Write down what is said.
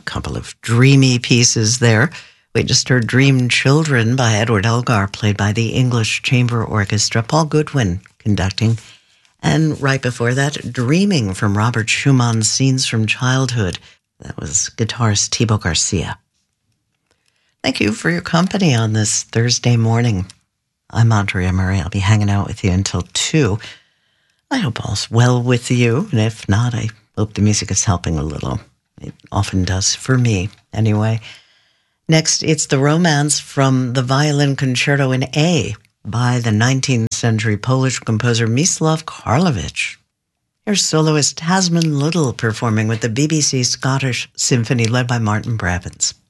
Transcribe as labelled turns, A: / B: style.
A: couple of dreamy pieces there. We just heard Dream Children by Edward Elgar, played by the English Chamber Orchestra, Paul Goodwin conducting. And right before that, Dreaming from Robert Schumann's Scenes from Childhood. That was guitarist Thibaut Garcia. Thank you for your company on this Thursday morning. I'm Andrea Murray. I'll be hanging out with you until 2. I hope all's well with you, and if not, I hope the music is helping a little. It often does for me, anyway. Next, it's the Romance from the Violin Concerto in A by the 19th century Polish composer Mislav Karlovich. Here's soloist Tasman Little performing with the BBC Scottish Symphony led by Martin Brabants.